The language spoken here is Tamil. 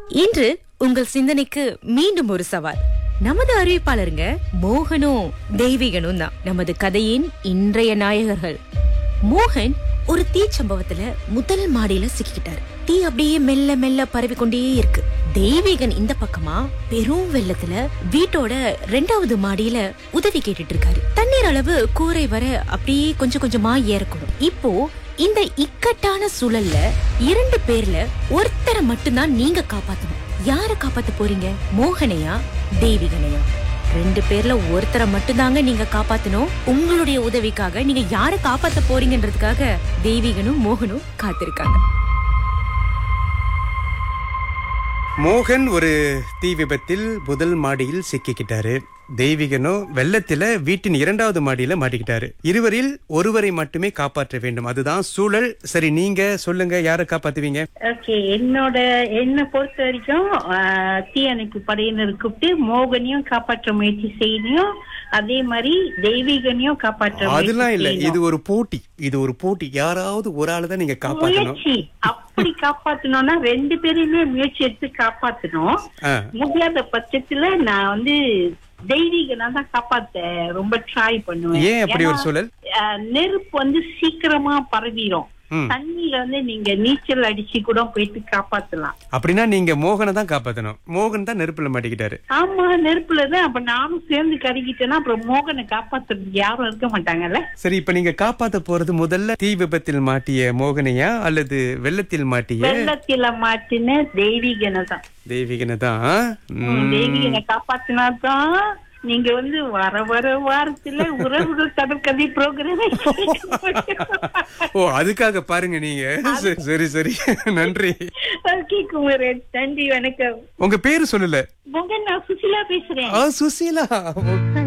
இன்று உங்கள் சிந்தனைக்கு மீண்டும் ஒரு சவால். நமது அறிவிப்பாளருங்க மோகனும் தெய்வீகனும் தான் நமது கதையின் இன்றைய நாயகர்கள். மோகன் ஒரு தீ சம்பவத்துல முதல் மாடியில சிக்கிக்கிட்டாரு. தீ அப்படியே மெல்ல மெல்ல பரவி கொண்டே இருக்கு. தெய்வீகன் இந்த பக்கமா பெரும் வெள்ளத்துல வீட்டோட 2வது மாடியில உதவி கேட்டுட்டு இருக்காரு. தண்ணீர் அளவு கூரை வர அப்படியே கொஞ்சம் கொஞ்சமா ஏறக்கூடும். இப்போ இந்த இக்கட்டான சூழல்ல 2 பேர்ல ஒருத்தரை மட்டும்தான் நீங்க காப்பாத்தணும். யார காப்பாத்த போறீங்க? மோகனையா தெய்வீகனையா? 2 பேர்ல ஒருத்தரை மட்டும்தாங்க நீங்க காப்பாத்தணும். உங்களுடைய உதவிக்காக நீங்க யார காப்பாத்த போறீங்கன்றதுக்காக தெய்வீகனும் மோகனும் காத்திருக்காங்க. மோகன் ஒரு தீ விபத்தில் முதல் மாடியில் சிக்கிக்கிட்டாரு. தெய்வீகனோ வெள்ளத்தில வீட்டின் 2வது மாடியில மாட்டிக்கிட்டாரு. இருவரில் ஒருவரை மட்டுமே காப்பாற்ற வேண்டும். அதுதான் சூழல். சரி, நீங்க சொல்லுங்க, யாரை காப்பாத்துவீங்க? ஓகே, என்ன பொறுத்த வரைக்கும் தீயணைப்பு படையினர் கூப்பிட்டு மோகனையும் காப்பாற்ற முயற்சி செய்யணும். அதே மாதிரி தெய்வீகனையும் காப்பாற்ற அதெல்லாம் இல்ல, இது ஒரு போட்டி. யாராவது ஒரு ஆளு தான் நீங்க காப்பாற்றணும். முயற்சி அப்படி காப்பாத்தணும்னா 2 பேரையுமே முயற்சி எடுத்து காப்பாத்தணும். முடியாத பட்சத்துல நான் தெய்வீகனா தான் காப்பாத்த ரொம்ப ட்ரை பண்ணுவேன். ஏன் அப்படி ஒரு சூழல்? நெருப்பு சீக்கிரமா பரவிடும். தண்ணியில நீங்க நீச்சல் அடிச்சு கூட போயிட்டு காப்பாத்தலாம். அப்படின்னா நீங்க மோகனை தான் காப்பாத்தணும். மோகன் தான் நெருப்புல மாட்டிக்கிட்டாரு. ஆமா, நெருப்புலதான். அப்ப நானும் சேர்ந்து கருகிட்டேன்னா அப்புறம் மோகனை காப்பாத்துறதுக்கு யாரும் இருக்க மாட்டாங்கல்ல. சரி, இப்ப நீங்க காப்பாத்த போறது முதல்ல தீ விபத்தில் மாட்டிய மோகனையா அல்லது வெள்ளத்தில் மாட்டின தெய்வீகனை தான். தெய்வீகனை தான். தெய்வீகனை காப்பாத்தினாதான் நீங்க வர வாரத்துல உறவுகள் கடற்கதை ப்ரோக்ராம். ஓ, அதுக்காக பாருங்க நீங்க. சரி, நன்றி. ஓகே குமரன், நன்றி, வணக்கம். உங்க பேரு சொல்லல. நான் சுசிலா பேசுறேன். சுசீலா.